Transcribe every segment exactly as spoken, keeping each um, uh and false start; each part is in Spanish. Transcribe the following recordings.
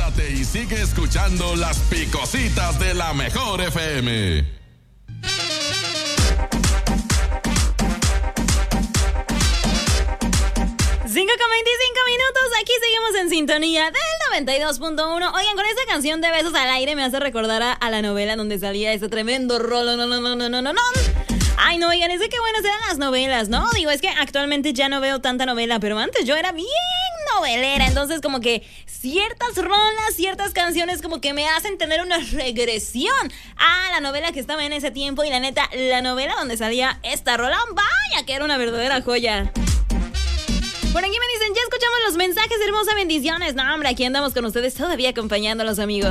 quédate y sigue escuchando las picositas de la mejor F M. cinco con veinticinco minutos, aquí seguimos en sintonía del noventa y dos punto uno. Oigan, con esta canción de Besos al Aire me hace recordar a, a la novela donde salía ese tremendo rolo, no, no, no, no, no, no, no. Ay, no, oigan, es de qué buenas eran las novelas, ¿no? Digo, es que actualmente ya no veo tanta novela, pero antes yo era bien novelera, entonces como que ciertas rolas, ciertas canciones como que me hacen tener una regresión a la novela que estaba en ese tiempo, y la neta, la novela donde salía esta rola, vaya que era una verdadera joya. Por aquí me dicen, ya escuchamos los mensajes, hermosa, bendiciones. No, hombre, aquí andamos con ustedes todavía acompañando a los amigos.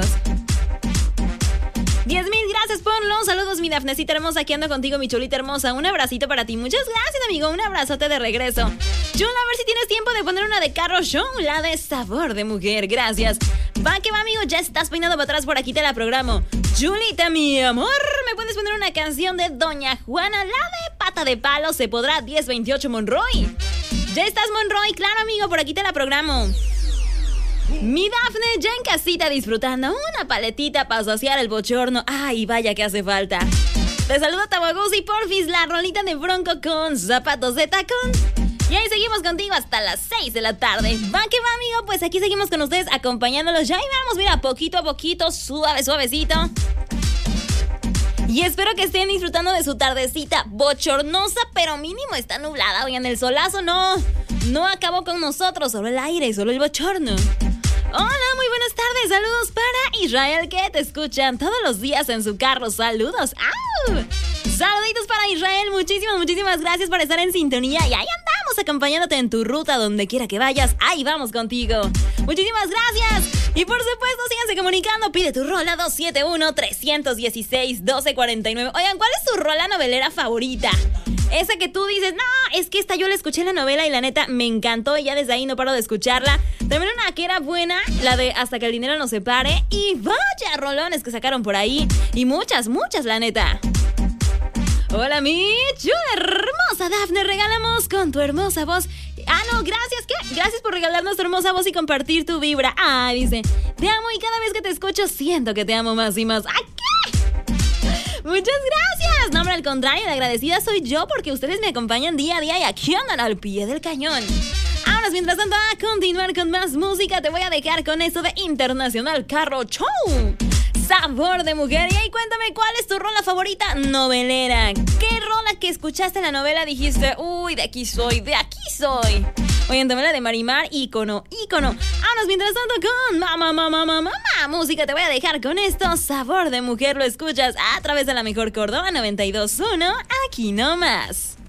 Diez mil gracias por los saludos, mi Dafnecita hermosa. Aquí ando contigo, mi chulita hermosa. Un abracito para ti. Muchas gracias, amigo. Un abrazote de regreso. Chula, a ver si tienes tiempo de poner una de Carro Show, la de Sabor de Mujer. Gracias. Va que va, amigo. Ya estás peinado para atrás, por aquí te la programo. Chulita, mi amor, ¿me puedes poner una canción de Doña Juana, la de Pata de Palo? Se podrá. Diez veintiocho Monroy. Ya estás, Monroy. Claro, amigo, por aquí te la programo. Mi Dafne ya en casita disfrutando una paletita para saciar el bochorno. Ay, vaya que hace falta. Te saludo, Tabagos, y porfis la rolita de Bronco con zapatos de tacón. Y ahí seguimos contigo hasta las seis de la tarde. Va que va, amigo, pues aquí seguimos con ustedes acompañándolos. Ya y vamos, mira, poquito a poquito, suave, suavecito. Y espero que estén disfrutando de su tardecita bochornosa, pero mínimo está nublada. Oigan, el solazo no, no acabó con nosotros, solo el aire, solo el bochorno. Hola, muy buenas tardes, saludos para Israel, que te escuchan todos los días en su carro, saludos. ¡Au! Saluditos para Israel, muchísimas, muchísimas gracias por estar en sintonía. Y ahí andamos acompañándote en tu ruta, donde quiera que vayas, ahí vamos contigo. Muchísimas gracias. Y por supuesto, síganse comunicando, pide tu rola dos siete uno, tres uno seis, uno dos cuatro nueve. Oigan, ¿cuál es tu rola novelera favorita? Esa que tú dices, no, es que esta yo la escuché en la novela y la neta me encantó y ya desde ahí no paro de escucharla. También una que era buena, la de Hasta que el dinero nos separe. Y vaya rolones que sacaron por ahí. Y muchas, muchas, la neta. Hola, mi chula hermosa Dafne, regalamos con tu hermosa voz. Ah, no, gracias, ¿qué? Gracias por regalarnos tu hermosa voz y compartir tu vibra. Ah, dice, te amo y cada vez que te escucho siento que te amo más y más. ¿A qué? Muchas gracias. No, hombre, al contrario, la agradecida soy yo porque ustedes me acompañan día a día y aquí andan al pie del cañón. Ahora, mientras tanto, a continuar con más música, te voy a dejar con esto de Internacional Carro Show. Sabor de Mujer. Y ahí cuéntame, ¿cuál es tu rola favorita novelera? ¿Qué rola que escuchaste en la novela dijiste, uy, de aquí soy, de aquí soy? Oye, en novela de Marimar, ícono, ícono. Ahora, mientras tanto, con mamá, mamá, mamá, mamá, música, te voy a dejar con esto. Sabor de Mujer, lo escuchas a través de la mejor Córdoba noventa y dos punto uno, aquí nomás.